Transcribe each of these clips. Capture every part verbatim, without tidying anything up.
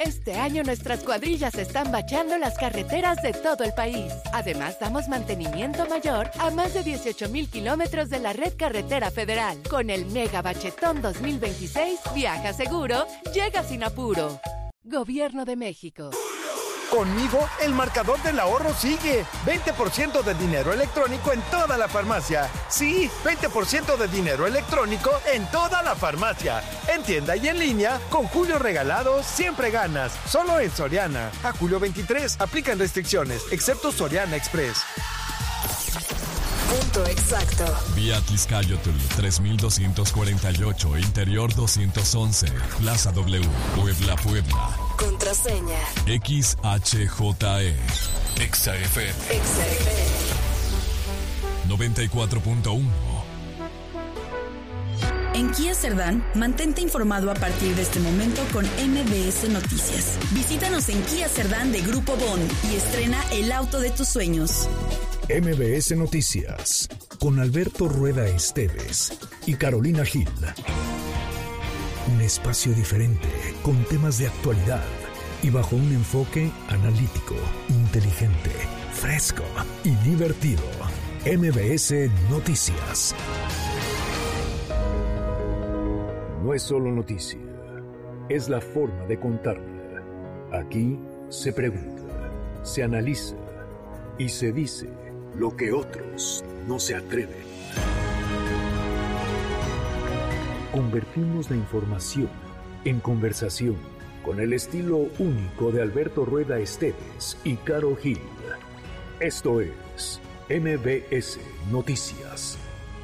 Este año nuestras cuadrillas están bacheando las carreteras de todo el país. Además, damos mantenimiento mayor a más de dieciocho mil kilómetros de la red carretera federal. Con el Mega Bachetón dos mil veintiséis, viaja seguro, llega sin apuro. Gobierno de México. Conmigo, el marcador del ahorro sigue. veinte por ciento de dinero electrónico en toda la farmacia. Sí, veinte por ciento de dinero electrónico en toda la farmacia. En tienda y en línea, con Julio Regalado siempre ganas. Solo en Soriana. A julio veintitrés, aplican restricciones, excepto Soriana Express. Punto exacto. Vía Tizcayotl tres mil doscientos cuarenta y ocho, Interior doscientos once, Plaza W, Puebla, Puebla. Contraseña X H J E. Exa F M. Exa F M. noventa y cuatro punto uno. En Kia Cerdán, mantente informado a partir de este momento con M B S Noticias. Visítanos en Kia Cerdán de Grupo Bond y estrena el auto de tus sueños. M B S Noticias, con Alberto Rueda Esteves y Carolina Gil. Un espacio diferente, con temas de actualidad y bajo un enfoque analítico, inteligente, fresco y divertido. M B S Noticias. No es solo noticia, es la forma de contarla. Aquí se pregunta, se analiza y se dice lo que otros no se atreven. Convertimos la información en conversación con el estilo único de Alberto Rueda Esteves y Caro Gil. Esto es M B S Noticias.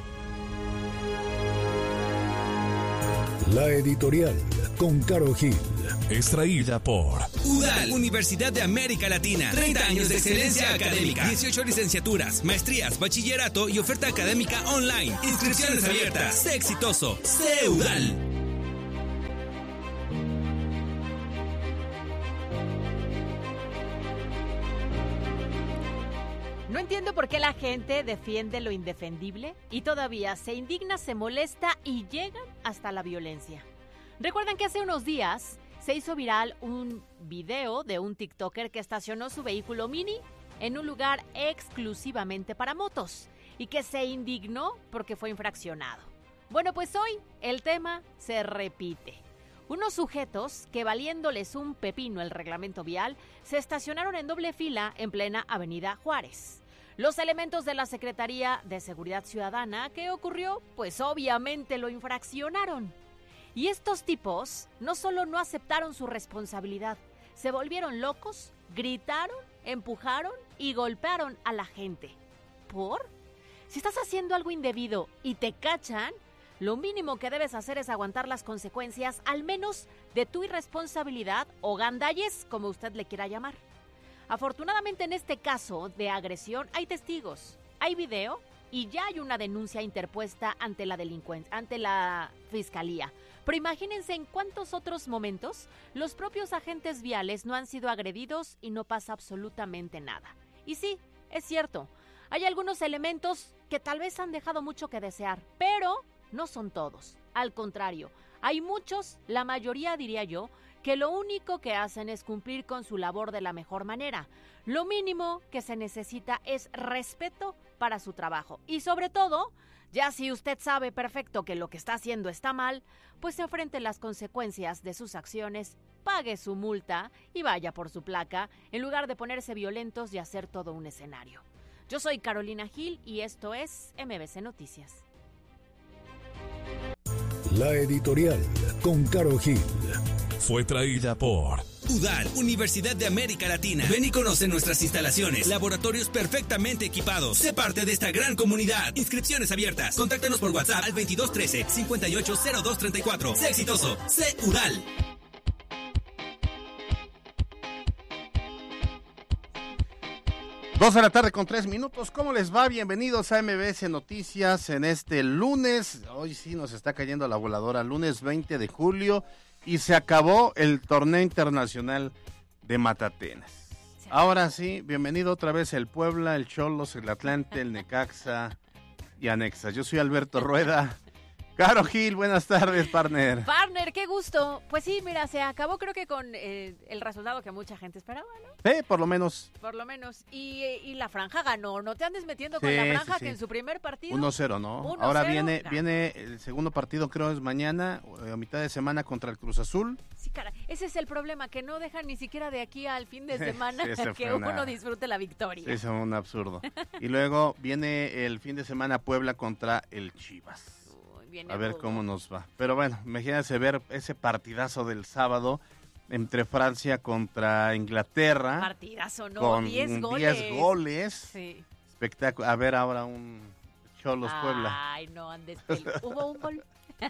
La editorial con Caro Gil. Extraída por U D A L, Universidad de América Latina. treinta años de excelencia académica. dieciocho licenciaturas, maestrías, bachillerato y oferta académica online. Inscripciones abiertas. Sé exitoso. Sé U D A L. No entiendo por qué la gente defiende lo indefendible y todavía se indigna, se molesta y llegan hasta la violencia. ¿Recuerdan que hace unos días se hizo viral un video de un TikToker que estacionó su vehículo Mini en un lugar exclusivamente para motos y que se indignó porque fue infraccionado? Bueno, pues hoy el tema se repite. Unos sujetos que, valiéndoles un pepino el reglamento vial, se estacionaron en doble fila en plena Avenida Juárez. Los elementos de la Secretaría de Seguridad Ciudadana, ¿qué ocurrió? Pues obviamente lo infraccionaron. Y estos tipos no solo no aceptaron su responsabilidad, se volvieron locos, gritaron, empujaron y golpearon a la gente. ¿Por? Si estás haciendo algo indebido y te cachan, lo mínimo que debes hacer es aguantar las consecuencias, al menos de tu irresponsabilidad o gandalles, como usted le quiera llamar. Afortunadamente, en este caso de agresión hay testigos, hay video y ya hay una denuncia interpuesta ante la delincuencia, ante la fiscalía. Pero imagínense en cuántos otros momentos los propios agentes viales no han sido agredidos y no pasa absolutamente nada. Y sí, es cierto, hay algunos elementos que tal vez han dejado mucho que desear, pero no son todos. Al contrario, hay muchos, la mayoría diría yo, que lo único que hacen es cumplir con su labor de la mejor manera. Lo mínimo que se necesita es respeto para su trabajo. Y sobre todo, ya si usted sabe perfecto que lo que está haciendo está mal, pues se enfrente las consecuencias de sus acciones, pague su multa y vaya por su placa, en lugar de ponerse violentos y hacer todo un escenario. Yo soy Carolina Gil y esto es M B C Noticias. La editorial con Caro Gil. Fue traída por U D A L, Universidad de América Latina. Ven y conoce nuestras instalaciones, laboratorios perfectamente equipados. Sé parte de esta gran comunidad. Inscripciones abiertas. Contáctanos por WhatsApp al veintidós trece, cincuenta y ocho cero dos treinta y cuatro. Sé exitoso. Sé U D A L. Dos de la tarde con tres minutos. ¿Cómo les va? Bienvenidos a M B S Noticias en este lunes. Hoy sí nos está cayendo la voladora. Lunes veinte de julio. Y se acabó el torneo internacional de Matatenas. Ahora sí, bienvenido otra vez el Puebla, el Xolos, el Atlante, el Necaxa y Anexas. Yo soy Alberto Rueda. Caro Gil, buenas tardes, partner. Partner, qué gusto. Pues sí, mira, se acabó creo que con eh, el resultado que mucha gente esperaba, ¿no? Sí, por lo menos. Por lo menos. Y, y la franja ganó, no te andes metiendo con Sí, la sí, franja sí. que en su primer partido. uno cero, ¿no? uno Ahora cero, viene ganó. viene el segundo partido, creo es mañana, a mitad de semana contra el Cruz Azul. Sí, cara, ese es el problema, que no dejan ni siquiera de aquí al fin de semana Sí, ese que fue una- uno disfrute la victoria. Sí, es un absurdo. Y luego viene el fin de semana Puebla contra el Chivas. Uy, viene A ver rudo. cómo nos va. Pero bueno, imagínense ver ese partidazo del sábado entre Francia contra Inglaterra. Partidazo, ¿no? Con diez goles. diez goles. Sí. Espectáculo. A ver ahora un Cholos Puebla. Ay, no andes pelu- Hubo un gol.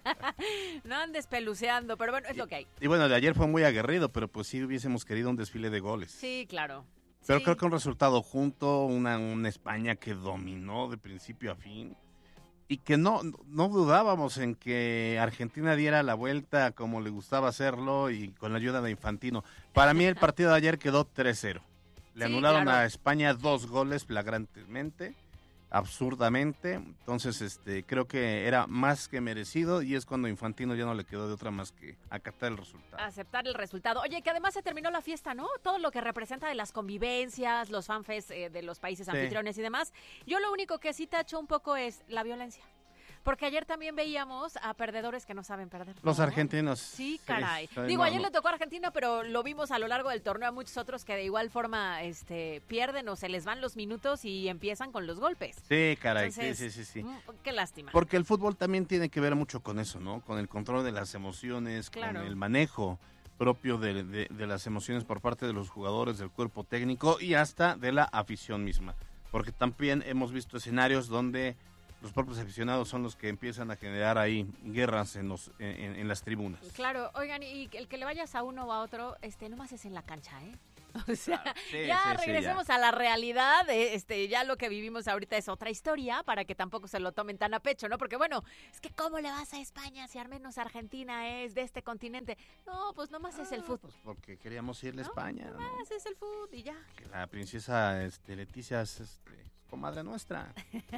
No andes peluceando, pero bueno, es lo que hay. Y bueno, de ayer fue muy aguerrido, pero pues sí hubiésemos querido un desfile de goles. Sí, claro. Pero Sí. creo que un resultado junto, una, una España que dominó de principio a fin y que no, no dudábamos en que Argentina diera la vuelta como le gustaba hacerlo y con la ayuda de Infantino. Para mí el partido de ayer quedó tres cero. Le Sí, anularon claro. a España dos goles flagrantemente, absurdamente. Entonces, este, creo que era más que merecido y es cuando Infantino ya no le quedó de otra más que acatar el resultado. Aceptar el resultado. Oye, que además se terminó la fiesta, ¿no? Todo lo que representa de las convivencias, los fanfests eh, de los países Sí. anfitriones y demás. Yo lo único que sí tacho un poco es la violencia. Porque ayer también veíamos a perdedores que no saben perder. Los ¿no? argentinos. Sí, caray. sí, Digo, no, ayer no. le tocó a Argentina, pero lo vimos a lo largo del torneo a muchos otros que de igual forma este, pierden o se les van los minutos y empiezan con los golpes. Sí, caray, Entonces, sí, sí, sí, sí. mm, qué lástima. Porque el fútbol también tiene que ver mucho con eso, ¿no? Con el control de las emociones, Claro. con el manejo propio de, de- de las emociones por parte de los jugadores, del cuerpo técnico y hasta de la afición misma. Porque también hemos visto escenarios donde los propios aficionados son los que empiezan a generar ahí guerras en, los, en, en las tribunas. Claro, oigan, y el que le vayas a uno o a otro, este, nomás es en la cancha, ¿eh? O sea, sí, ya sí, sí, regresemos a la realidad, eh, este, ya lo que vivimos ahorita es otra historia, para que tampoco se lo tomen tan a pecho, ¿no? Porque bueno, es que ¿cómo le vas a España si al menos Argentina es de este continente? No, pues nomás es el Ah, fútbol. pues porque queríamos irle a ¿No? España, ¿no? Nomás es el fútbol y ya. Que la princesa este, Leticia es este, comadre nuestra.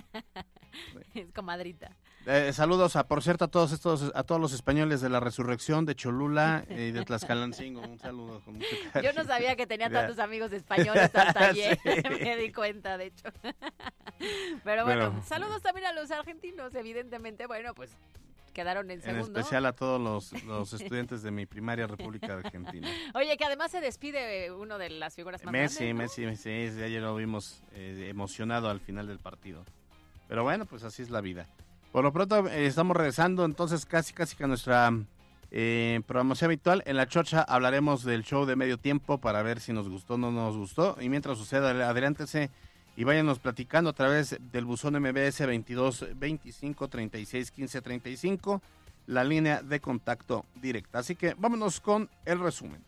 Es comadrita. Eh, saludos a, por cierto, a todos estos, a todos los españoles de la Resurrección, de Cholula y de Tlaxcalancingo. Un saludo con mucho cariño. Yo no sabía que tenía Ya. tantos amigos españoles hasta ayer. Sí. Me di cuenta, de hecho. Pero bueno, Bueno. saludos también a los argentinos, evidentemente. Bueno, pues quedaron en En segundo. especial a todos los, los estudiantes de mi primaria República Argentina. Oye, que además se despide uno de las figuras más Messi, grandes, ¿no? Messi, Messi, sí, ayer lo vimos eh, emocionado al final del partido. Pero bueno, pues así es la vida. Por lo pronto eh, estamos regresando entonces casi casi que a nuestra eh, programación habitual. En la chocha hablaremos del show de medio tiempo para ver si nos gustó o no nos gustó. Y mientras suceda, adelántense y váyanos platicando a través del buzón M B S veintidós veinticinco treinta y seis quince treinta y cinco, la línea de contacto directa. Así que vámonos con el resumen.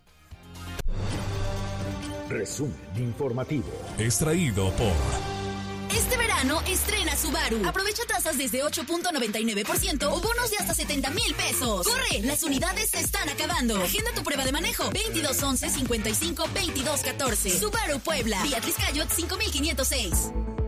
Resumen informativo. Extraído por Este verano estrena Subaru. Aprovecha tasas desde ocho punto noventa y nueve por ciento o bonos de hasta setenta mil pesos. ¡Corre! Las unidades se están acabando. Agenda tu prueba de manejo. veintidós once cincuenta y cinco veintidós catorce. Subaru Puebla. Beatriz Cayot cinco mil quinientos seis.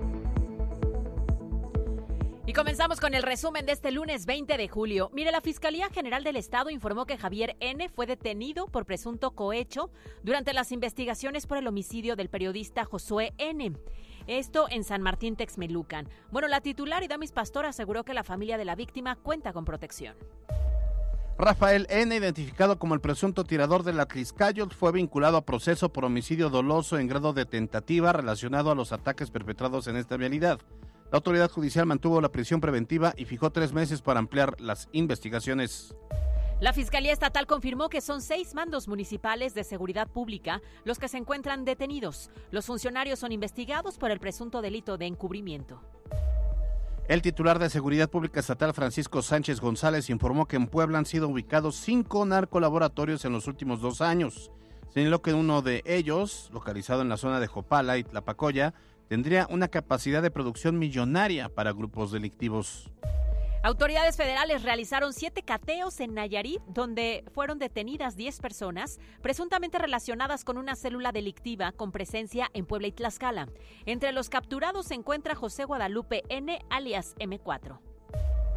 Y comenzamos con el resumen de este lunes veinte de julio. Mire, la Fiscalía General del Estado informó que Javier N. fue detenido por presunto cohecho durante las investigaciones por el homicidio del periodista Josué N. Esto en San Martín Texmelucan. Bueno, la titular Idamis Pastor aseguró que la familia de la víctima cuenta con protección. Rafael N., identificado como el presunto tirador del Atliscayot, fue vinculado a proceso por homicidio doloso en grado de tentativa relacionado a los ataques perpetrados en esta vialidad. La autoridad judicial mantuvo la prisión preventiva y fijó tres meses para ampliar las investigaciones. La Fiscalía Estatal confirmó que son seis mandos municipales de seguridad pública los que se encuentran detenidos. Los funcionarios son investigados por el presunto delito de encubrimiento. El titular de Seguridad Pública Estatal, Francisco Sánchez González, informó que en Puebla han sido ubicados cinco narcolaboratorios en los últimos dos años. Señaló que uno de ellos, localizado en la zona de Jopala y Tlapacoya, tendría una capacidad de producción millonaria para grupos delictivos. Autoridades federales realizaron siete cateos en Nayarit, donde fueron detenidas diez personas, presuntamente relacionadas con una célula delictiva con presencia en Puebla y Tlaxcala. Entre los capturados se encuentra José Guadalupe N., alias eme cuatro.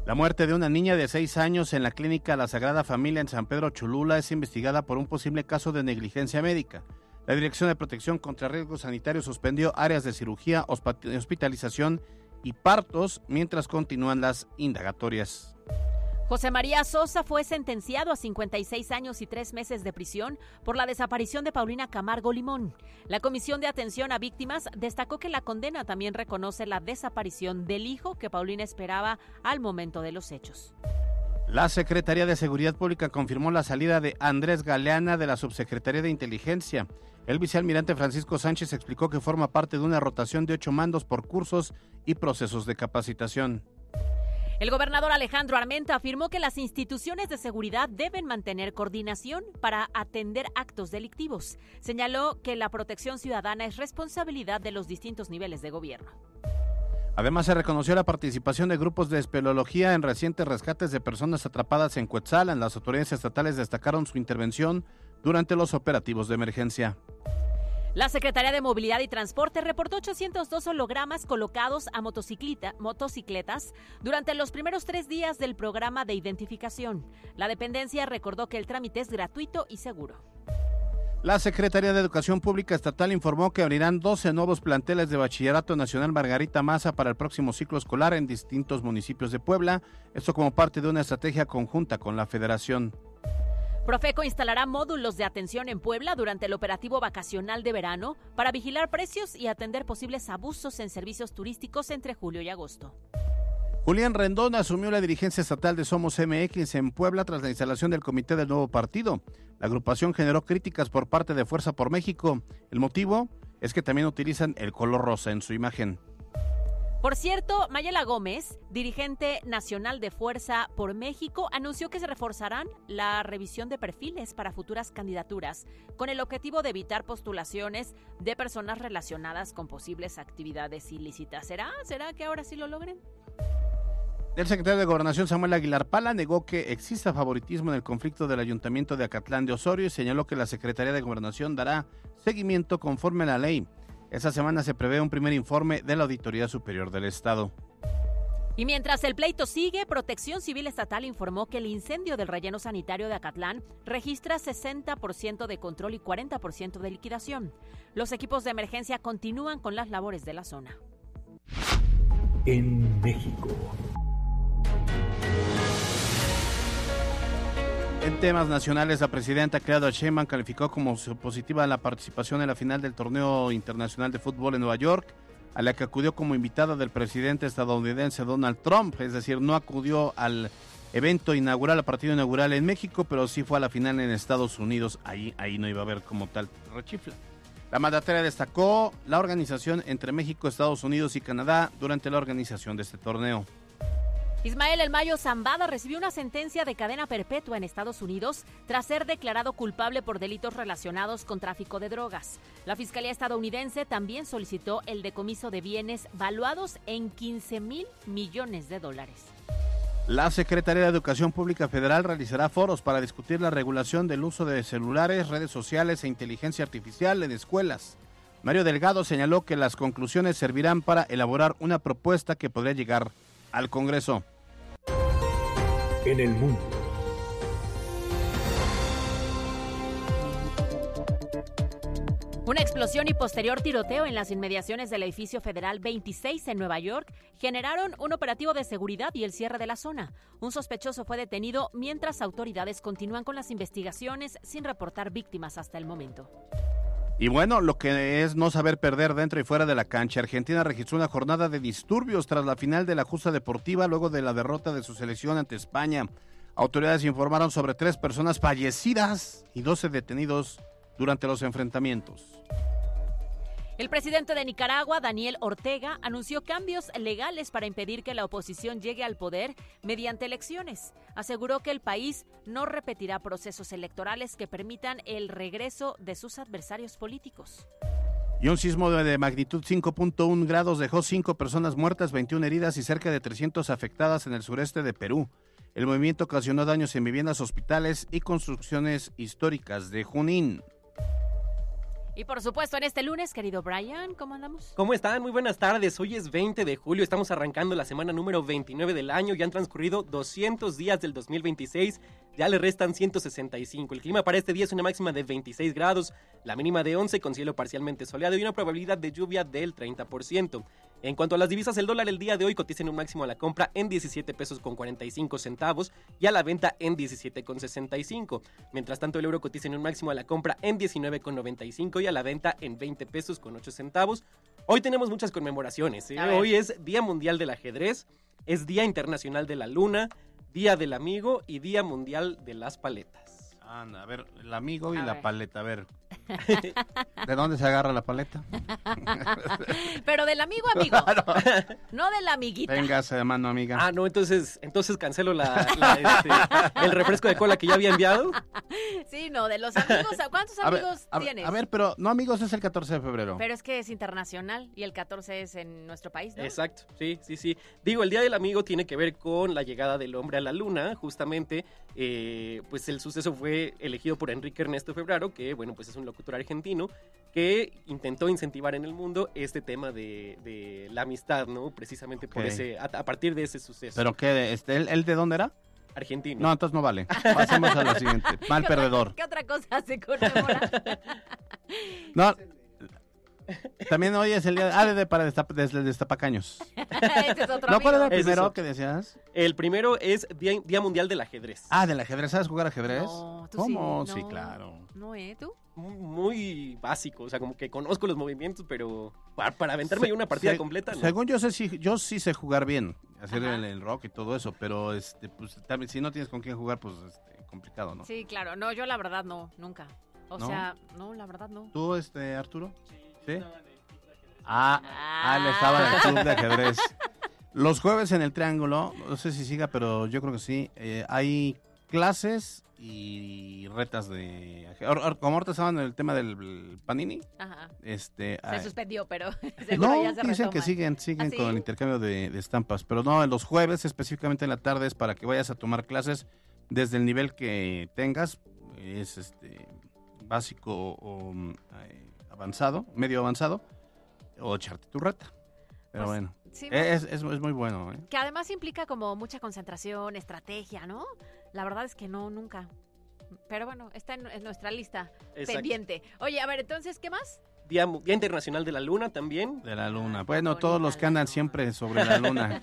La muerte de una niña de seis años en la clínica La Sagrada Familia en San Pedro Cholula es investigada por un posible caso de negligencia médica. La Dirección de Protección contra Riesgos Sanitarios suspendió áreas de cirugía, hospitalización y partos mientras continúan las indagatorias. José María Sosa fue sentenciado a cincuenta y seis años y tres meses de prisión por la desaparición de Paulina Camargo Limón. La Comisión de Atención a Víctimas destacó que la condena también reconoce la desaparición del hijo que Paulina esperaba al momento de los hechos. La Secretaría de Seguridad Pública confirmó la salida de Andrés Galeana de la Subsecretaría de Inteligencia. El vicealmirante Francisco Sánchez explicó que forma parte de una rotación de ocho mandos por cursos y procesos de capacitación. El gobernador Alejandro Armenta afirmó que las instituciones de seguridad deben mantener coordinación para atender actos delictivos. Señaló que la protección ciudadana es responsabilidad de los distintos niveles de gobierno. Además, se reconoció la participación de grupos de espeleología en recientes rescates de personas atrapadas en Cuetzalan. Las autoridades estatales destacaron su intervención durante los operativos de emergencia. La Secretaría de Movilidad y Transporte reportó ochocientos dos hologramas colocados a motocicleta, motocicletas durante los primeros tres días del programa de identificación. La dependencia recordó que el trámite es gratuito y seguro. La Secretaría de Educación Pública Estatal informó que abrirán doce nuevos planteles de Bachillerato Nacional Margarita Maza para el próximo ciclo escolar en distintos municipios de Puebla, esto como parte de una estrategia conjunta con la Federación. Profeco instalará módulos de atención en Puebla durante el operativo vacacional de verano para vigilar precios y atender posibles abusos en servicios turísticos entre julio y agosto. Julián Rendón asumió la dirigencia estatal de Somos M X en Puebla tras la instalación del comité del nuevo partido. La agrupación generó críticas por parte de Fuerza por México. El motivo es que también utilizan el color rosa en su imagen. Por cierto, Mayela Gómez, dirigente nacional de Fuerza por México, anunció que se reforzarán la revisión de perfiles para futuras candidaturas, con el objetivo de evitar postulaciones de personas relacionadas con posibles actividades ilícitas. ¿Será? ¿Será que ahora sí lo logren? El secretario de Gobernación, Samuel Aguilar Pala, negó que exista favoritismo en el conflicto del Ayuntamiento de Acatlán de Osorio y señaló que la Secretaría de Gobernación dará seguimiento conforme a la ley. Esta semana se prevé un primer informe de la Auditoría Superior del Estado. Y mientras el pleito sigue, Protección Civil Estatal informó que el incendio del relleno sanitario de Acatlán registra sesenta por ciento de control y cuarenta por ciento de liquidación. Los equipos de emergencia continúan con las labores de la zona. En México. En temas nacionales, la presidenta Claudia Sheinbaum calificó como positiva la participación en la final del Torneo Internacional de Fútbol en Nueva York, a la que acudió como invitada del presidente estadounidense Donald Trump, es decir, no acudió al evento inaugural, al partido inaugural en México, pero sí fue a la final en Estados Unidos, ahí, ahí no iba a haber como tal rechifla. La mandataria destacó la organización entre México, Estados Unidos y Canadá durante la organización de este torneo. Ismael El Mayo Zambada recibió una sentencia de cadena perpetua en Estados Unidos tras ser declarado culpable por delitos relacionados con tráfico de drogas. La Fiscalía estadounidense también solicitó el decomiso de bienes valuados en quince mil millones de dólares. La Secretaría de Educación Pública Federal realizará foros para discutir la regulación del uso de celulares, redes sociales e inteligencia artificial en escuelas. Mario Delgado señaló que las conclusiones servirán para elaborar una propuesta que podría llegar al Congreso. En el mundo. Una explosión y posterior tiroteo en las inmediaciones del edificio federal veintiséis en Nueva York generaron un operativo de seguridad y el cierre de la zona. Un sospechoso fue detenido mientras autoridades continúan con las investigaciones sin reportar víctimas hasta el momento. Y bueno, lo que es no saber perder dentro y fuera de la cancha. Argentina registró una jornada de disturbios tras la final de la justa deportiva luego de la derrota de su selección ante España. Autoridades informaron sobre tres personas fallecidas y doce detenidos durante los enfrentamientos. El presidente de Nicaragua, Daniel Ortega, anunció cambios legales para impedir que la oposición llegue al poder mediante elecciones. Aseguró que el país no repetirá procesos electorales que permitan el regreso de sus adversarios políticos. Y un sismo de magnitud cinco punto uno grados dejó cinco personas muertas, veintiuna heridas y cerca de trescientas afectadas en el sureste de Perú. El movimiento ocasionó daños en viviendas, hospitales y construcciones históricas de Junín. Y por supuesto, en este lunes, querido Brian, ¿cómo andamos? ¿Cómo están? Muy buenas tardes. Hoy es veinte de julio, estamos arrancando la semana número veintinueve del año. Ya han transcurrido doscientos días del dos mil veintiséis, ya le restan ciento sesenta y cinco. El clima para este día es una máxima de veintiséis grados, la mínima de once, con cielo parcialmente soleado y una probabilidad de lluvia del treinta por ciento. En cuanto a las divisas, el dólar el día de hoy cotiza en un máximo a la compra en diecisiete pesos con cuarenta y cinco centavos y a la venta en diecisiete con sesenta y cinco. Mientras tanto, el euro cotiza en un máximo a la compra en diecinueve con noventa y cinco y a la venta en veinte pesos con ocho centavos. Hoy tenemos muchas conmemoraciones, ¿eh? Hoy es Día Mundial del Ajedrez, es Día Internacional de la Luna, Día del Amigo y Día Mundial de las Paletas. Anda, a ver, el amigo y A la ver. paleta, a ver. ¿De dónde se agarra la paleta? Pero del amigo, amigo. No del amiguita. Véngase, mano amiga. Ah, no, entonces, entonces cancelo la, la, este, el refresco de cola que ya había enviado. Sí, no, de los amigos. ¿Cuántos A ver, amigos a ver, tienes? a ver, pero no amigos, es el catorce de febrero. Pero es que es internacional y el catorce es en nuestro país, ¿no? Exacto, sí, sí, sí. Digo, el Día del Amigo tiene que ver con la llegada del hombre a la luna, justamente, eh, pues el suceso fue elegido por Enrique Ernesto Febraro, que, bueno, pues es un locutor argentino, que intentó incentivar en el mundo este tema de, de la amistad, ¿no? Precisamente por Ok. ese, a, a partir de ese suceso. ¿Pero qué? Este, ¿él, él de dónde era? Argentino. No, entonces no vale. Pasemos a la siguiente. Mal ¿Qué perdedor. Otra, ¿Qué otra cosa se conmemora? No. También hoy es el día ah, de, para destap, desde destapacaños. Este es otro ¿No cuál era el amigo. Ese primero es- que decías? El primero es Día, Día Mundial del Ajedrez. Ah, del ajedrez. ¿Sabes jugar ajedrez? No, tú ¿Cómo? sí, Sí, no. claro. No, ¿eh? ¿Tú? Muy, muy básico, o sea, como que conozco los movimientos, pero para, para aventarme yo una partida Se- completa, ¿no? Según yo sé, sí, yo sí sé jugar bien, hacer Ajá. el, el rock y todo eso, pero este, pues también si no tienes con quién jugar, pues este, complicado, ¿no? Sí, claro. No, yo la verdad no, nunca. O ¿No? sea, no, la verdad no. ¿Tú, este, Arturo? Sí. Ah, ah, le estaba en el club de ajedrez. Los jueves en el Triángulo, no sé si siga, pero yo creo que sí, eh, hay clases y retas de ajedrez. Ahor- ahor- Como ahorita estaban en el tema del Panini, Ajá. este... Se ay, suspendió, pero seguro no, ya se dicen que retoma. siguen, siguen ¿Ah, sí? con el intercambio de, de estampas, pero no, en los jueves, específicamente en la tarde, es para que vayas a tomar clases desde el nivel que tengas, es este básico o mm, eh, avanzado, medio avanzado, o echarte tu reta. Pero Pues, bueno, sí, es, es, es muy bueno, ¿eh? Que además implica como mucha concentración, estrategia, ¿no? La verdad es que no, nunca. Pero bueno, está en, en nuestra lista Exacto. pendiente. Oye, a ver, entonces, ¿qué más? Día, Mu- Día Internacional de la Luna también. De la luna. Ah, Bueno, qué todos bonita los que la andan luna. siempre sobre la luna.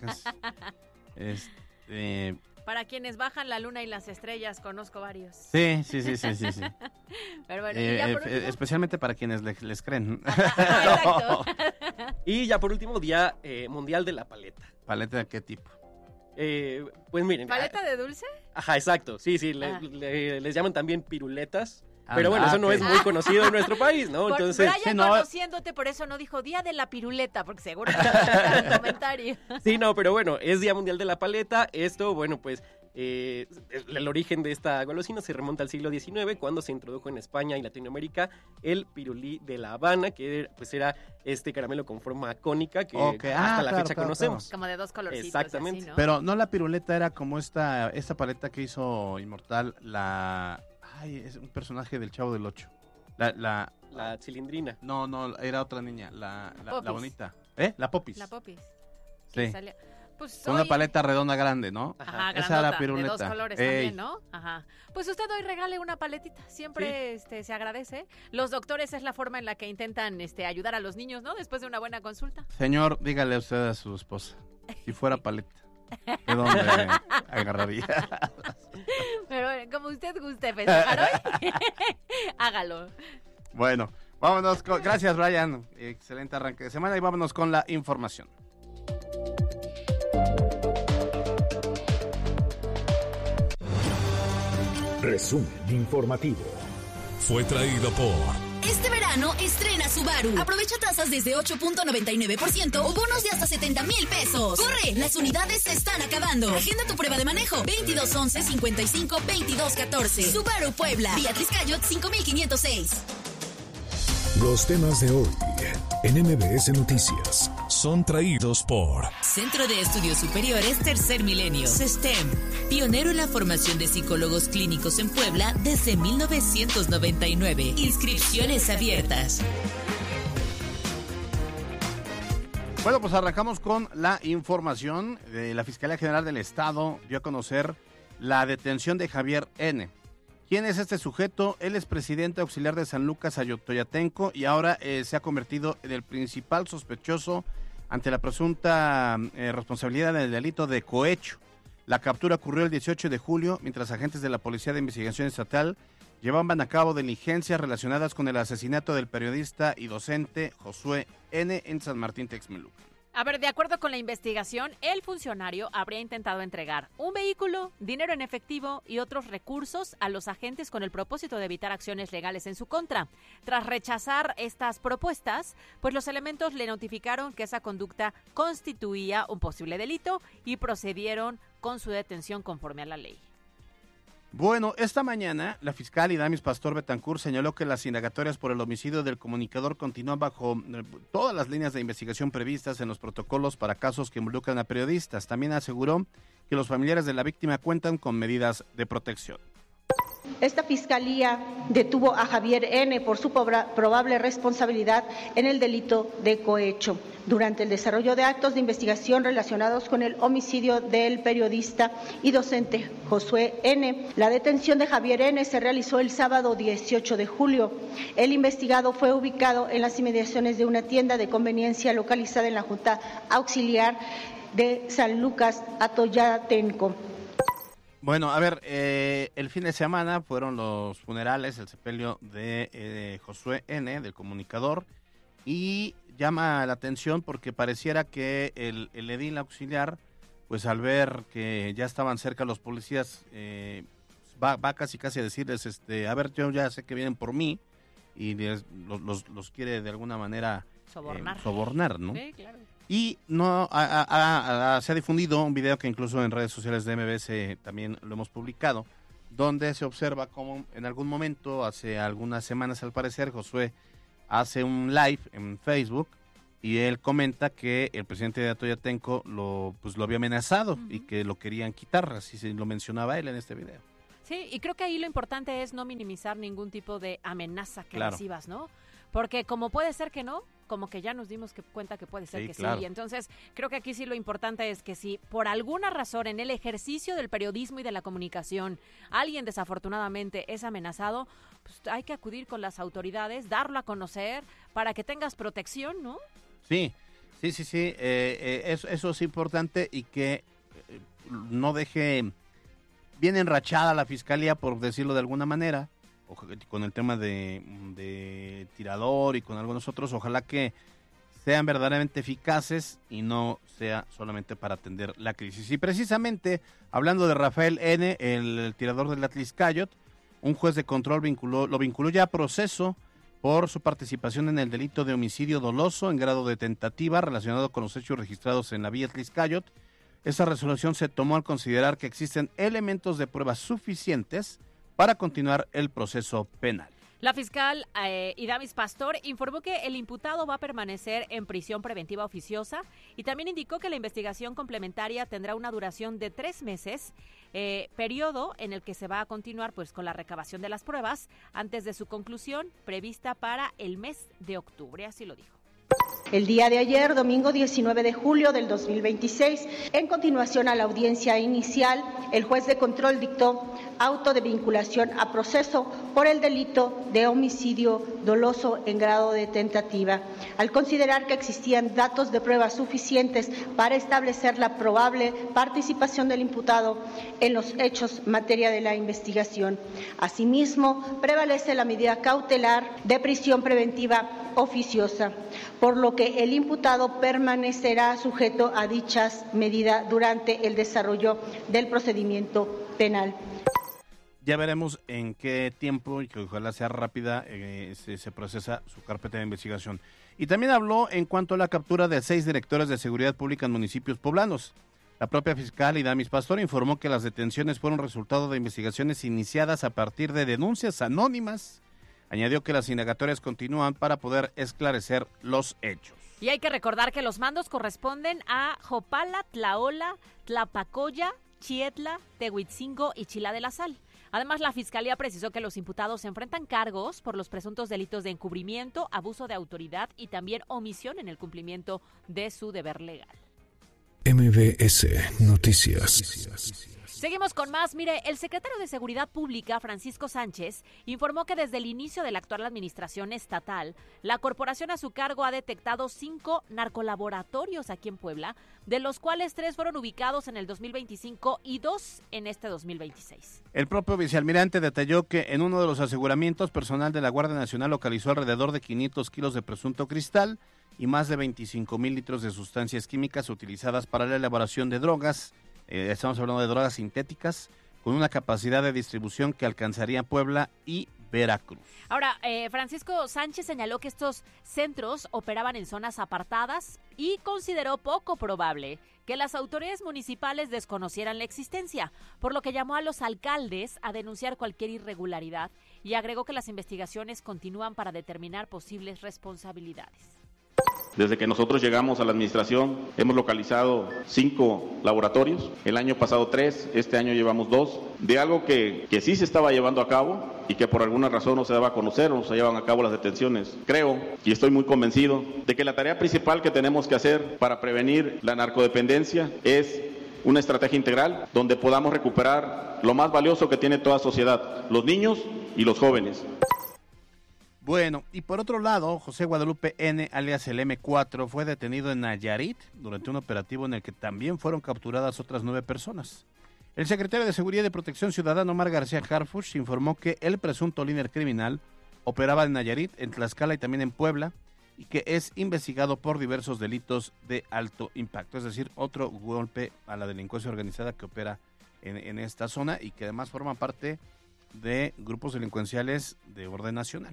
es- este, Para quienes bajan la luna y las estrellas, conozco varios. sí, sí, sí, sí, sí, sí. Pero bueno, Eh, y ya eh, por último. especialmente para quienes le- les creen. Exacto. Y ya por último, Día eh, Mundial de la Paleta. ¿Paleta de qué tipo? Eh, pues miren. ¿Paleta de dulce? Ajá, exacto. Sí, sí, le- Ah. le- les llaman también piruletas. Ah, Pero bueno, ah, eso no ok. es muy conocido en nuestro país, ¿no? Por- Entonces, Brian, sí, no. conociéndote, por eso no dijo Día de la Piruleta, porque seguro que va a sacar un comentario. sí, no, pero bueno, es Día Mundial de la Paleta. Esto, bueno, pues eh, el origen de esta golosina se remonta al siglo diecinueve, cuando se introdujo en España y Latinoamérica el pirulí de La Habana, que era, pues era este caramelo con forma cónica que Ok, hasta ah, la claro, fecha claro, conocemos. Como de dos colorcitos. Exactamente. así, ¿no? Pero no la piruleta era como esta, esta paleta que hizo Inmortal, la... Ay, es un personaje del Chavo del Ocho. La, la... La cilindrina. No, no, era otra niña, la, la, la Popis. bonita. ¿Eh? La Popis. La popis. Sí. Que salía- Pues Con una hoy- paleta redonda grande, ¿no? Ajá, Esa grandota, era piruleta. de dos colores Ey. también, ¿no? Ajá. Pues usted hoy regale una paletita, siempre este, se agradece. Los doctores es la forma en la que intentan este, ayudar a los niños, ¿no? Después de una buena consulta. Señor, dígale usted a su esposa, si fuera paleta, ¿de dónde agarraría? Pero eh, como usted guste festejar hoy, hágalo. Bueno, vámonos con... Gracias, Brian. Excelente arranque de semana y vámonos con la información. Resumen informativo. Fue traído por Este verano estrena Subaru. Aprovecha tasas desde ocho punto noventa y nueve por ciento o bonos de hasta setenta mil pesos. ¡Corre! Las unidades se están acabando. Agenda tu prueba de manejo. veintidós once cincuenta y cinco veintidós catorce. Subaru Puebla. Beatriz Cayot cinco mil quinientos seis. Los temas de hoy en M B S Noticias. son traídos por C Centro de Estudios Superiores Tercer Milenio, CESTEM, pionero en la formación de psicólogos clínicos en Puebla desde mil novecientos noventa y nueve. Inscripciones abiertas. Bueno, pues arrancamos con la información. De la Fiscalía General del Estado dio a conocer la detención de Javier N. ¿Quién es este sujeto? Él es presidente auxiliar de San Lucas Ayotoyatenco y ahora eh, se ha convertido en el principal sospechoso ante la presunta eh, responsabilidad del delito de cohecho. La captura ocurrió el dieciocho de julio, mientras agentes de la Policía de Investigación Estatal llevaban a cabo diligencias relacionadas con el asesinato del periodista y docente Josué N. en San Martín Texmelucan. A ver, de acuerdo con la investigación, el funcionario habría intentado entregar un vehículo, dinero en efectivo y otros recursos a los agentes con el propósito de evitar acciones legales en su contra. Tras rechazar estas propuestas, pues los elementos le notificaron que esa conducta constituía un posible delito y procedieron con su detención conforme a la ley. Bueno, esta mañana la fiscal Idamis Pastor Betancourt señaló que las indagatorias por el homicidio del comunicador continúan bajo eh, todas las líneas de investigación previstas en los protocolos para casos que involucran a periodistas. También aseguró que los familiares de la víctima cuentan con medidas de protección. Esta fiscalía detuvo a Javier N. por su probable responsabilidad en el delito de cohecho durante el desarrollo de actos de investigación relacionados con el homicidio del periodista y docente Josué N. La detención de Javier N. se realizó el sábado dieciocho de julio. El investigado fue ubicado en las inmediaciones de una tienda de conveniencia localizada en la Junta Auxiliar de San Lucas Atoyatenco. Bueno, a ver, eh, el fin de semana fueron los funerales, el sepelio de eh, Josué N., del comunicador, y llama la atención porque pareciera que el, el edil auxiliar, pues al ver que ya estaban cerca los policías, eh, va, va casi casi a decirles, este, a ver, yo ya sé que vienen por mí, y les, los, los, los quiere de alguna manera sobornar, eh, sobornar, ¿no? Sí, claro. Y no a, a, a, se ha difundido un video que incluso en redes sociales de M B S también lo hemos publicado, donde se observa cómo en algún momento, hace algunas semanas al parecer, Josué hace un live en Facebook y él comenta que el presidente de Atoyatenco lo, pues, lo había amenazado uh-huh. y que lo querían quitar, así se lo mencionaba él en este video. Sí, y creo que ahí lo importante es no minimizar ningún tipo de amenaza que claro. recibas, ¿no? Porque como puede ser que no, como que ya nos dimos que cuenta que puede ser sí, que claro. sí. Y entonces creo que aquí sí lo importante es que si por alguna razón en el ejercicio del periodismo y de la comunicación alguien desafortunadamente es amenazado, pues hay que acudir con las autoridades, darlo a conocer para que tengas protección, ¿no? Sí, sí, sí, sí. Eh, eh, eso, eso es importante y que eh, no deje bien enrachada la fiscalía, por decirlo de alguna manera, con el tema de, de tirador y con algunos otros. Ojalá que sean verdaderamente eficaces y no sea solamente para atender la crisis. Y precisamente, hablando de Rafael N., el, el tirador del Atliscayot, un juez de control vinculó, lo vinculó ya a proceso por su participación en el delito de homicidio doloso en grado de tentativa relacionado con los hechos registrados en la vía Atliscayot. Esa resolución se tomó al considerar que existen elementos de pruebas suficientes para continuar el proceso penal. La fiscal eh, Idamis Pastor informó que el imputado va a permanecer en prisión preventiva oficiosa y también indicó que la investigación complementaria tendrá una duración de tres meses, eh, periodo en el que se va a continuar pues con la recabación de las pruebas antes de su conclusión prevista para el mes de octubre, así lo dijo. El día de ayer, domingo diecinueve de julio del dos mil veintiséis, en continuación a la audiencia inicial, el juez de control dictó auto de vinculación a proceso por el delito de homicidio doloso en grado de tentativa, al considerar que existían datos de pruebas suficientes para establecer la probable participación del imputado en los hechos materia de la investigación. Asimismo, prevalece la medida cautelar de prisión preventiva oficiosa, por lo que el imputado permanecerá sujeto a dichas medidas durante el desarrollo del procedimiento penal. Ya veremos en qué tiempo, y que ojalá sea rápida, eh, se, se procesa su carpeta de investigación. Y también habló en cuanto a la captura de seis directores de seguridad pública en municipios poblanos. La propia fiscal Idamis Pastor informó que las detenciones fueron resultado de investigaciones iniciadas a partir de denuncias anónimas Añadió que las indagatorias continúan para poder esclarecer los hechos. Y hay que recordar que los mandos corresponden a Jopala, Tlaola, Tlapacoya, Chietla, Tehuitzingo y Chila de la Sal. Además, la Fiscalía precisó que los imputados se enfrentan cargos por los presuntos delitos de encubrimiento, abuso de autoridad y también omisión en el cumplimiento de su deber legal. M B S Noticias. Seguimos con más. Mire, el secretario de Seguridad Pública, Francisco Sánchez, informó que desde el inicio de la actual administración estatal, la corporación a su cargo ha detectado cinco narcolaboratorios aquí en Puebla, de los cuales tres fueron ubicados en el dos mil veinticinco y dos en este dos mil veintiséis. El propio vicealmirante detalló que en uno de los aseguramientos, personal de la Guardia Nacional localizó alrededor de quinientos kilos de presunto cristal y más de veinticinco mil litros de sustancias químicas utilizadas para la elaboración de drogas. Eh, estamos hablando de drogas sintéticas con una capacidad de distribución que alcanzaría Puebla y Veracruz. Ahora, eh, Francisco Sánchez señaló que estos centros operaban en zonas apartadas y consideró poco probable que las autoridades municipales desconocieran la existencia, por lo que llamó a los alcaldes a denunciar cualquier irregularidad y agregó que las investigaciones continúan para determinar posibles responsabilidades. Desde que nosotros llegamos a la administración hemos localizado cinco laboratorios, el año pasado tres, este año llevamos dos, de algo que, que sí se estaba llevando a cabo y que por alguna razón no se daba a conocer o no se llevan a cabo las detenciones. Creo y estoy muy convencido de que la tarea principal que tenemos que hacer para prevenir la narcodependencia es una estrategia integral donde podamos recuperar lo más valioso que tiene toda sociedad, los niños y los jóvenes. Bueno, y por otro lado, José Guadalupe N., alias el eme cuatro, fue detenido en Nayarit durante un operativo en el que también fueron capturadas otras nueve personas. El secretario de Seguridad y Protección Ciudadana, Omar García Harfuch, informó que el presunto líder criminal operaba en Nayarit, en Tlaxcala y también en Puebla, y que es investigado por diversos delitos de alto impacto, es decir, otro golpe a la delincuencia organizada que opera en, en esta zona y que además forma parte de grupos delincuenciales de orden nacional.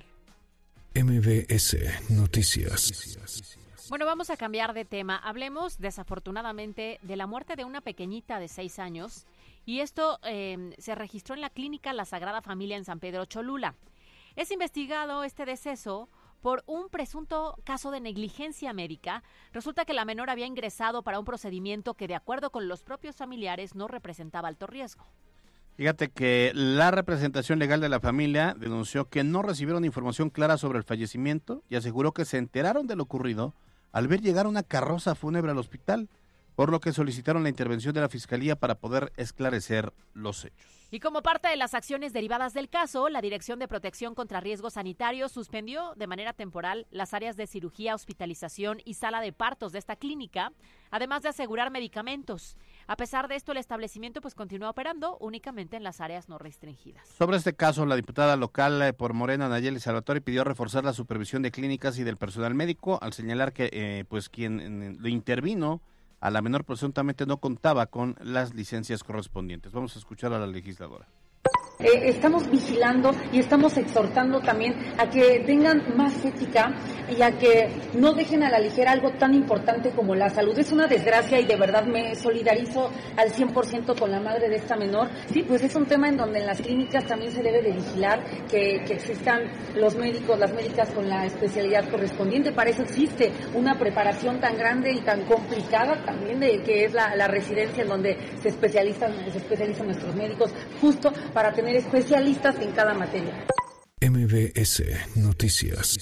M B S Noticias. Bueno, vamos a cambiar de tema. Hablemos, desafortunadamente, de la muerte de una pequeñita de seis años. Y esto eh, se registró en la clínica La Sagrada Familia en San Pedro Cholula. Es investigado este deceso por un presunto caso de negligencia médica. Resulta que la menor había ingresado para un procedimiento que, de acuerdo con los propios familiares, no representaba alto riesgo. Fíjate que la representación legal de la familia denunció que no recibieron información clara sobre el fallecimiento y aseguró que se enteraron de lo ocurrido al ver llegar una carroza fúnebre al hospital, por lo que solicitaron la intervención de la Fiscalía para poder esclarecer los hechos. Y como parte de las acciones derivadas del caso, la Dirección de Protección contra Riesgos Sanitarios suspendió de manera temporal las áreas de cirugía, hospitalización y sala de partos de esta clínica, además de asegurar medicamentos. A pesar de esto, el establecimiento pues continúa operando únicamente en las áreas no restringidas. Sobre este caso, la diputada local eh, por Morena, Nayeli Salvatore, pidió reforzar la supervisión de clínicas y del personal médico al señalar que eh, pues quien eh, lo intervino a la menor presuntamente no contaba con las licencias correspondientes. Vamos a escuchar a la legisladora. Eh, estamos vigilando y estamos exhortando también a que tengan más ética y a que no dejen a la ligera algo tan importante como la salud. Es una desgracia y de verdad me solidarizo al cien por ciento con la madre de esta menor. Sí, pues es un tema en donde en las clínicas también se debe de vigilar que, que existan los médicos, las médicas con la especialidad correspondiente. Para eso existe una preparación tan grande y tan complicada también de que es la, la residencia en donde se especializan, se especializan nuestros médicos, justo para tener especialistas en cada materia. M B S Noticias.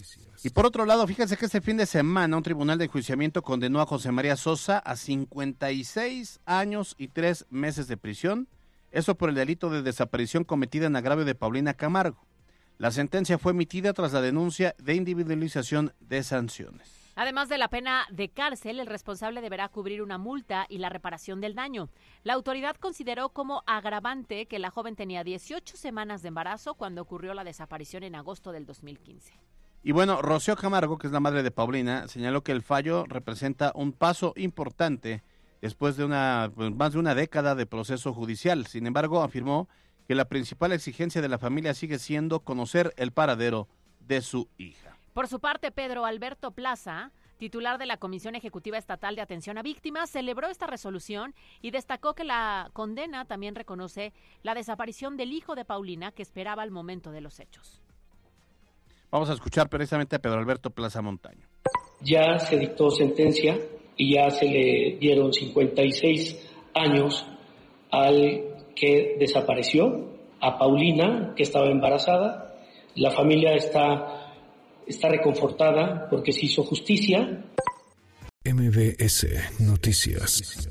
Y por otro lado, fíjense que este fin de semana un tribunal de enjuiciamiento condenó a José María Sosa a cincuenta y seis años y tres meses de prisión, eso por el delito de desaparición cometida en agravio de Paulina Camargo. La sentencia fue emitida tras la denuncia de individualización de sanciones. Además de la pena de cárcel, el responsable deberá cubrir una multa y la reparación del daño. La autoridad consideró como agravante que la joven tenía dieciocho semanas de embarazo cuando ocurrió la desaparición en agosto del dos mil quince. Y bueno, Rocío Camargo, que es la madre de Paulina, señaló que el fallo representa un paso importante después de una pues, más de una década de proceso judicial. Sin embargo, afirmó que la principal exigencia de la familia sigue siendo conocer el paradero de su hija. Por su parte, Pedro Alberto Plaza, titular de la Comisión Ejecutiva Estatal de Atención a Víctimas, celebró esta resolución y destacó que la condena también reconoce la desaparición del hijo de Paulina que esperaba al momento de los hechos. Vamos a escuchar precisamente a Pedro Alberto Plaza Montaño. Ya se dictó sentencia y ya se le dieron cincuenta y seis años al que desapareció, a Paulina, que estaba embarazada. La familia está, está reconfortada porque se hizo justicia. M B S Noticias.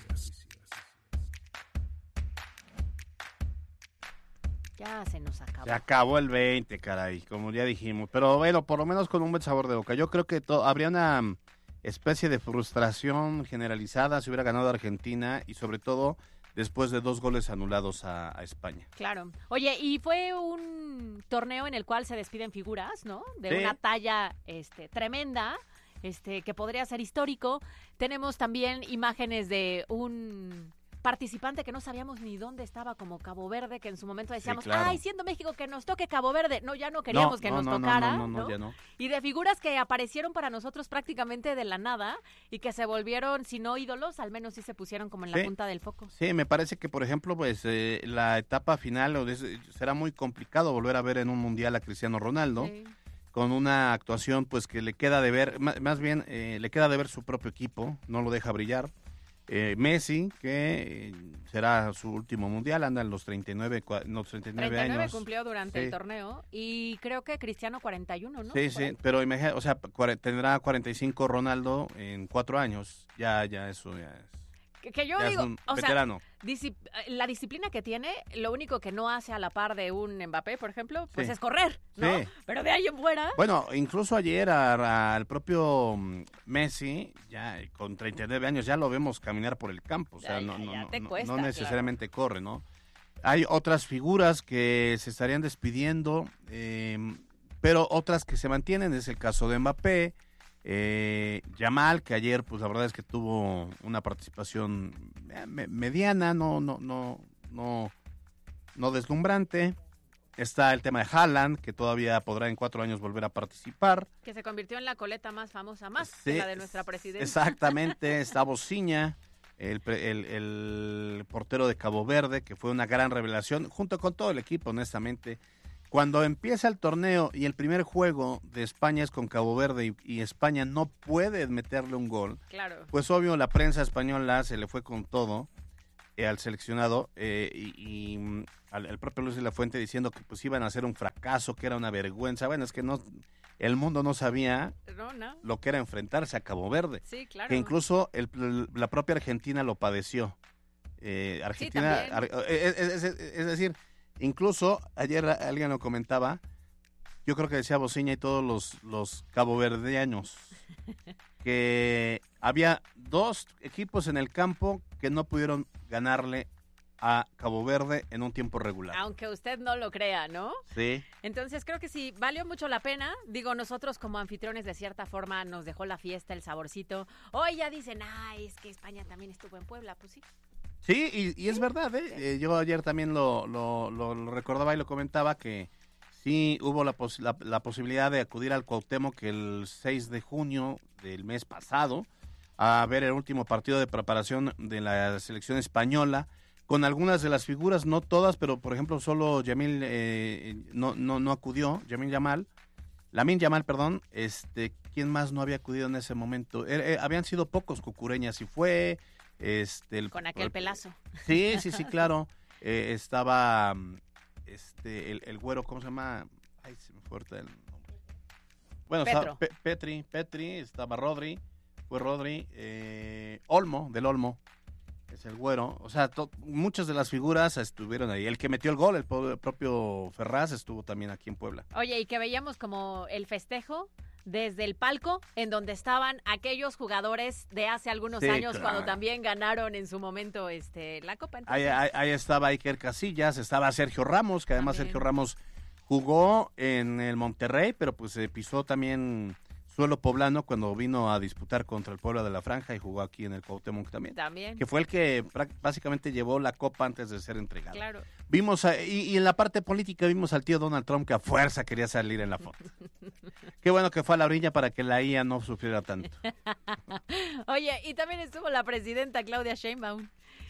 Ya se nos acabó. Se acabó el veinte, caray, como ya dijimos. Pero bueno, por lo menos con un buen sabor de boca. Yo creo que to- habría una mm, especie de frustración generalizada si hubiera ganado Argentina y sobre todo después de dos goles anulados a, a España. Claro. Oye, y fue un torneo en el cual se despiden figuras, ¿no? De Sí. una talla este, tremenda, este, que podría ser histórico. Tenemos también imágenes de un participante que no sabíamos ni dónde estaba, como Cabo Verde, que en su momento decíamos, Sí, claro. ay, siendo México que nos toque Cabo Verde. No, ya no queríamos No, que no, nos no, no, tocara, no, no, no, ¿no? ya no. Y de figuras que aparecieron para nosotros prácticamente de la nada y que se volvieron, si no ídolos, al menos sí se pusieron como en la Sí. punta del foco. Sí, me parece que, por ejemplo, pues eh, la etapa final o de- será muy complicado volver a ver en un mundial a Cristiano Ronaldo. Sí. Con una actuación pues que le queda de ver, más, más bien eh, le queda de ver su propio equipo, no lo deja brillar. Eh, Messi, que eh, será su último mundial, anda en los treinta y nueve, cua- no, treinta y nueve treinta y nueve años. cumplió durante Sí. el torneo y creo que Cristiano cuarenta y uno, ¿no? Sí, Por sí, ahí. pero imagina, o sea, cuare- tendrá cuarenta y cinco Ronaldo en cuatro años, ya, ya eso ya es. Que, que yo Ya es digo, un o sea, veterano. disci- la disciplina que tiene, lo único que no hace a la par de un Mbappé, por ejemplo, pues Sí. es correr, ¿no? Sí. Pero de ahí en fuera, Bueno, incluso ayer a- al propio mm, Messi, ya eh, con treinta y nueve años, ya lo vemos caminar por el campo. O sea, Ya, no, ya, no, ya no, te no- cuesta, no necesariamente corre, ¿no? Hay otras figuras que se estarían despidiendo, eh, pero otras que se mantienen. Es el caso de Mbappé, eh, Yamal, que ayer, pues la verdad es que tuvo una participación eh, me- mediana, no, no, no, no, no deslumbrante. Está el tema de Haaland, que todavía podrá en cuatro años volver a participar. que se convirtió en la coleta más famosa, más Sí, que la de nuestra presidenta. Exactamente, está Bociña, el, pre- el, el portero de Cabo Verde, que fue una gran revelación, junto con todo el equipo, honestamente. Cuando empieza el torneo y el primer juego de España es con Cabo Verde y, y España no puede meterle un gol, Claro. pues obvio la prensa española se le fue con todo eh, al seleccionado eh, y, y, mm, al el propio Luis de la Fuente diciendo que pues iban a ser un fracaso, que era una vergüenza. Bueno, es que no, el mundo no sabía No, no. lo que era enfrentarse a Cabo Verde. Sí, claro. Que incluso el- la propia Argentina lo padeció. Eh, Argentina, Sí, ar- también. es, es- es- es decir, incluso ayer alguien lo comentaba, yo creo que decía Bociña y todos los, los caboverdianos, que había dos equipos en el campo que no pudieron ganarle a Cabo Verde en un tiempo regular. Aunque usted no lo crea, ¿no? Sí. Entonces creo que sí, valió mucho la pena. Digo, nosotros como anfitriones de cierta forma nos dejó la fiesta, el saborcito. Hoy ya dicen, ay, es que España también estuvo en Puebla. Pues sí. Sí, y, y es verdad, ¿eh? Eh, yo ayer también lo, lo, lo- lo recordaba y lo comentaba que sí hubo la, pos- la, la posibilidad de acudir al Cuauhtémoc que el seis de junio del mes pasado a ver el último partido de preparación de la selección española con algunas de las figuras, no todas, pero por ejemplo solo Yamil eh, no, no, no acudió, Yamil Yamal, Lamine Yamal, perdón, este, ¿quién más no había acudido en ese momento? Eh, eh, habían sido pocos, Cucureña y fue, este, el, Con aquel pelazo. Sí, sí, sí, claro. Eh, estaba mm, este el, el güero, ¿cómo se llama? Ay, se me fue ahorita el nombre. Bueno, Petro. estaba Pe- Petri, Petri, estaba Rodri, fue Rodri, eh, Olmo, del Olmo, es el güero. O sea, to- muchas de las figuras estuvieron ahí. El que metió el gol, el, po- el propio Ferraz, estuvo también aquí en Puebla. Oye, y que veíamos como el festejo desde el palco en donde estaban aquellos jugadores de hace algunos Sí, años claro. cuando también ganaron en su momento este la Copa. Ahí, Entonces, ahí- ahí estaba Iker Casillas, estaba Sergio Ramos, que además También. Sergio Ramos jugó en el Monterrey, pero pues se pisó también suelo poblano cuando vino a disputar contra el Puebla de la Franja y jugó aquí en el Cuauhtémoc también. También. Que fue el que prac- básicamente llevó la copa antes de ser entregada. Claro. Vimos, a- y, y en la parte política vimos al tío Donald Trump que a fuerza quería salir en la foto. Qué bueno que fue a la orilla para que la I A no sufriera tanto. Oye, y también estuvo la presidenta Claudia Sheinbaum.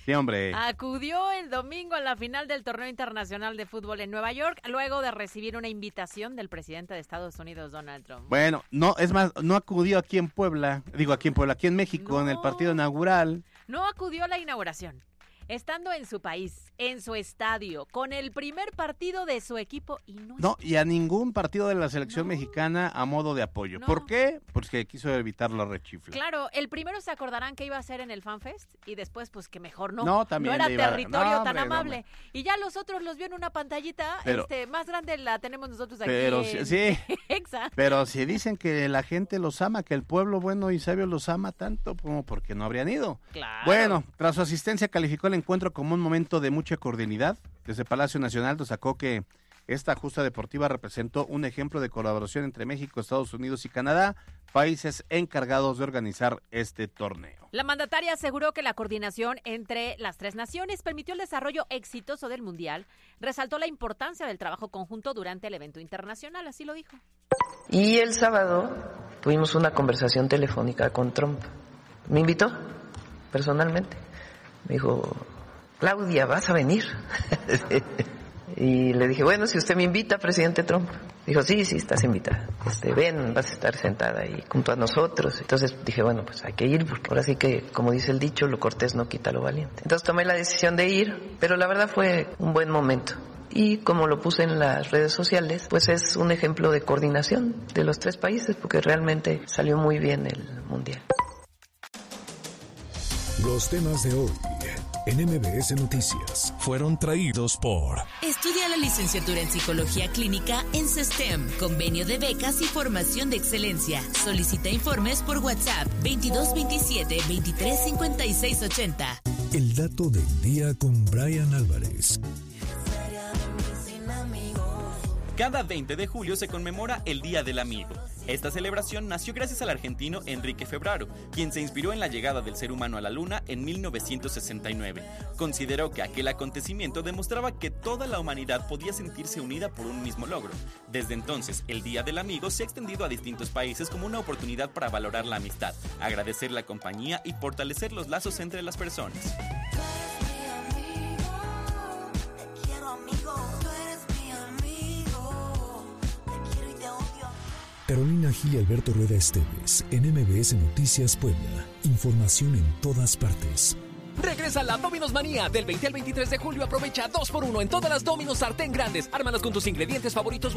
Sí, hombre. Acudió el domingo a la final del Torneo Internacional de Fútbol en Nueva York, luego de recibir una invitación del presidente de Estados Unidos, Donald Trump. Bueno, no, es más, no acudió aquí en Puebla, digo aquí en Puebla, aquí en México, no. en el partido inaugural. No acudió a la inauguración. Estando en su país, en su estadio, con el primer partido de su equipo y no... No, y a ningún partido de la selección no. mexicana a modo de apoyo. No. ¿Por qué? Porque quiso evitar la rechifla. Claro, el primero se acordarán que iba a ser en el FanFest y después pues que mejor no. No, también no era iba... territorio no, tan hombre, amable. No, y ya los otros los vio en una pantallita, pero, este más grande la tenemos nosotros aquí. Pero en... sí, Exacto. Pero si dicen que la gente los ama, que el pueblo bueno y sabio los ama tanto, como porque no habrían ido. Claro. Bueno, tras su asistencia calificó el encuentro como un momento de mucha cordialidad. Desde Palacio Nacional destacó que esta justa deportiva representó un ejemplo de colaboración entre México, Estados Unidos y Canadá, países encargados de organizar este torneo. La mandataria aseguró que la coordinación entre las tres naciones permitió el desarrollo exitoso del Mundial, resaltó la importancia del trabajo conjunto durante el evento internacional, así lo dijo. Y el sábado tuvimos una conversación telefónica con Trump. Me invitó personalmente. Me dijo, Claudia, ¿vas a venir? Y le dije, bueno, si usted me invita, presidente Trump. Dijo, sí, sí, estás invitada. Este, ven, vas a estar sentada ahí junto a nosotros. Entonces dije, bueno, pues hay que ir, porque ahora sí que, como dice el dicho, lo cortés no quita lo valiente. Entonces tomé la decisión de ir, pero la verdad fue un buen momento. Y como lo puse en las redes sociales, pues es un ejemplo de coordinación de los tres países, porque realmente salió muy bien el Mundial. Los temas de hoy en M B S Noticias fueron traídos por... Estudia la licenciatura en Psicología Clínica en SESTEM, convenio de becas y formación de excelencia. Solicita informes por WhatsApp veintidós veintisiete veintitrés cincuenta y seis ochenta. El dato del día con Brian Álvarez. Cada veinte de julio se conmemora el Día del Amigo. Esta celebración nació gracias al argentino Enrique Febraro, quien se inspiró en la llegada del ser humano a la Luna en mil novecientos sesenta y nueve. Consideró que aquel acontecimiento demostraba que toda la humanidad podía sentirse unida por un mismo logro. Desde entonces, el Día del Amigo se ha extendido a distintos países como una oportunidad para valorar la amistad, agradecer la compañía y fortalecer los lazos entre las personas. Carolina Gil y Alberto Rueda Esteves, en M B S Noticias Puebla. Información en todas partes. Regresa la Domino's Manía. Del veinte al veintitrés de julio aprovecha dos por uno en todas las Domino's Sartén grandes. Ármalas con tus ingredientes favoritos.